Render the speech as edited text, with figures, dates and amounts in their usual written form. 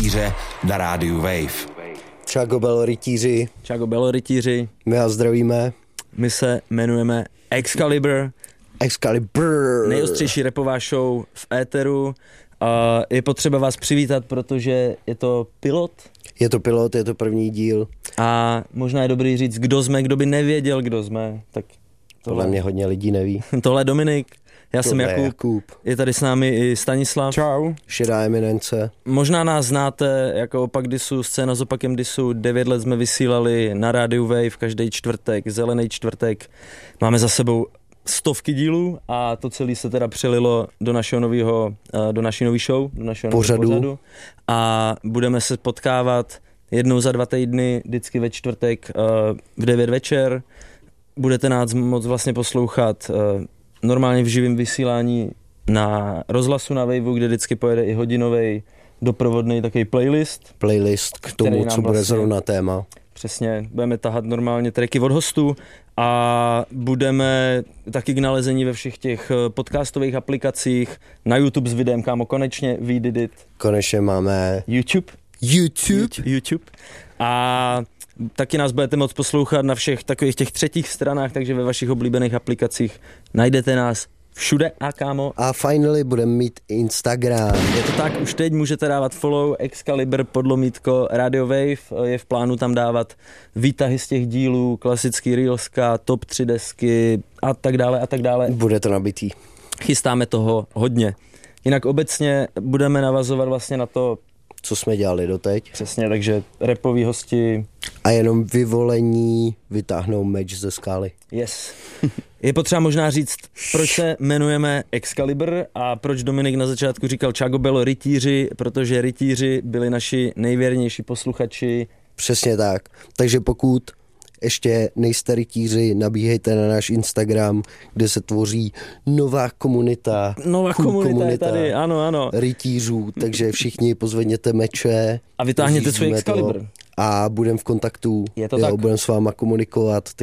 rytíře na rádiu Wave. Čago Belo rytíři. Čago Belo rytíři. My vás zdravíme. My se jmenujeme Excalibur. Excalibur. Nejostřejší rapová show v éteru. Je potřeba vás přivítat, protože je to pilot. Je to pilot, je to první díl. A možná je dobrý říct, kdo jsme, kdo by nevěděl, kdo jsme. Tak Podle mě hodně lidí neví. Tohle je Dominik, já jsem Jakub. Je tady s námi i Stanislav. Čau. Šedá eminence. Možná nás znáte jako Opak Disu, scéna s Opakem Disu. 9 let jsme vysílali na rádiu Wave každý čtvrtek, zelený čtvrtek. Máme za sebou stovky dílů a to celé se teda přelilo do našeho nového, do naší nový show, do našeho pořadu. A budeme se potkávat jednou za 2 týdny, vždycky ve čtvrtek v 9 večer. Budete nás moc vlastně poslouchat normálně v živém vysílání na rozhlasu na Waveu, kde vždycky pojede i hodinový doprovodný takový playlist. Playlist k tomu, co bude zrovna téma. Přesně, budeme tahat normálně tracky od hostů a budeme taky k nalezení ve všech těch podcastových aplikacích, na YouTube s videem, kámo, konečně we did it. Konečně máme YouTube. A taky nás budete moct poslouchat na všech takových těch třetích stranách, takže ve vašich oblíbených aplikacích najdete nás všude a kámo. A finally budeme mít Instagram. Je to tak, už teď můžete dávat follow Excalibur _ Radio Wave, je v plánu tam dávat výtahy z těch dílů, klasický reelska, top 3 desky a tak dále. Bude to nabitý. Chystáme toho hodně. Jinak obecně budeme navazovat vlastně na to, co jsme dělali doteď. Přesně, takže rapoví hosti. A jenom vyvolení vytáhnou meč ze skály. Yes. Je potřeba možná říct, proč se jmenujeme Excalibur a proč Dominik na začátku říkal Čago Belo rytíři, protože rytíři byli naši nejvěrnější posluchači. Přesně tak. Takže pokud ještě nejste rytíři, nabíhejte na náš Instagram, kde se tvoří nová komunita. Nová komunita je tady, ano. Rytířů, takže všichni pozvedněte meče. A vytáhněte svůj Excalibur. A budeme v kontaktu. Je to tak. Budeme s váma komunikovat.